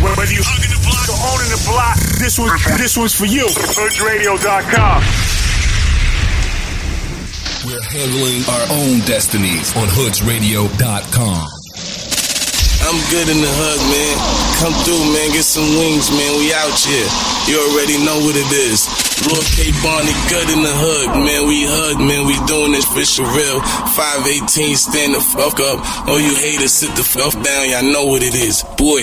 Whether you hugging the block or owning the block, this one's for you. HoodsRadio.com. We're handling our own destinies on HoodsRadio.com. I'm good in the hood, man. Come through, man. Get some wings, man. We out here. You already know what it is. Lord K. Barney, good in the hood, man. We hood, man. We doing this for real. 518, stand the fuck up. All you haters, sit the fuck down. Y'all know what it is. Boy.